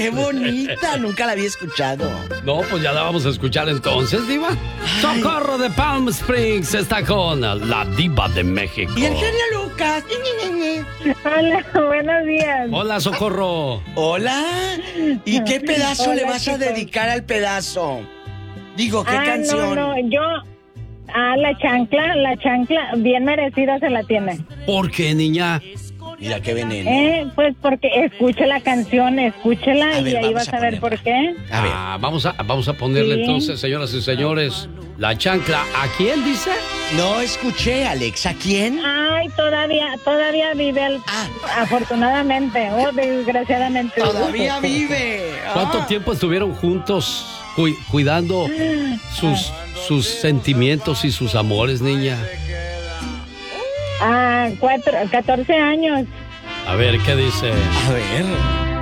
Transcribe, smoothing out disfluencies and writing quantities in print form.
¡Qué bonita! Nunca la había escuchado. No, pues ya la vamos a escuchar entonces, diva. Socorro de Palm Springs está con la diva de México. Y el genio Lucas. Hola, buenos días. Hola, Socorro. Hola. ¿Y qué pedazo Hola, le vas a chicos. dedicar al pedazo? Digo, ¿qué canción? No, yo... la chancla, bien merecida se la tiene. ¿Por qué, niña? Mira qué veneno. Pues porque escuche la canción, escúchela A ver, y ahí vamos vas a a ver por ponerla. qué. A ver. Vamos a ponerle Sí. entonces, señoras y señores, la chancla. ¿A quién dice? No escuché, Alex. ¿A quién? Ay, todavía vive afortunadamente o desgraciadamente. Todavía vive. ¿Cuánto tiempo estuvieron juntos cuidando sus sentimientos y sus amores, niña? 14 años. A ver, ¿qué dice? A ver.